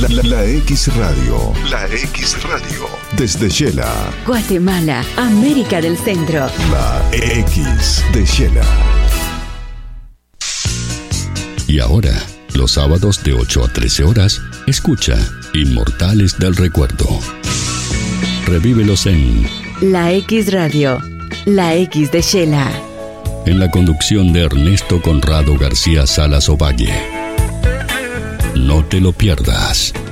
La X Radio. La X Radio. Desde Shela. Guatemala, América del Centro. La X de Shela. Y ahora, los sábados de 8 a 13 horas, escucha Inmortales del Recuerdo. Revívelos en La X Radio. La X de Shela. En la conducción de Ernesto Conrado García Salas Ovalle. No te lo pierdas.